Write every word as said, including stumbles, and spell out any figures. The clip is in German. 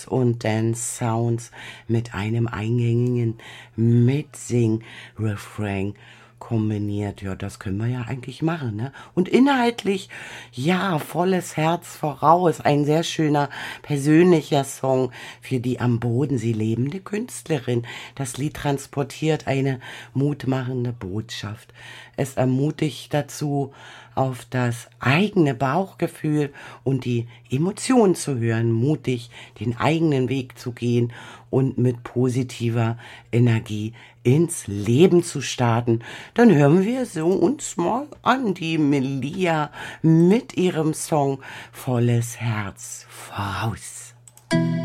und Dance Sounds mit einem eingängigen Mitsing-Refrain kombiniert. Ja, das können wir ja eigentlich machen, ne? Und inhaltlich, ja, volles Herz voraus. Ein sehr schöner persönlicher Song für die am Bodensee lebende Künstlerin. Das Lied transportiert eine mutmachende Botschaft. Es ermutigt dazu, auf das eigene Bauchgefühl und die Emotionen zu hören, mutig den eigenen Weg zu gehen und mit positiver Energie ins Leben zu starten. Dann hören wir so uns mal an, die Melia mit ihrem Song Volles Herz voraus.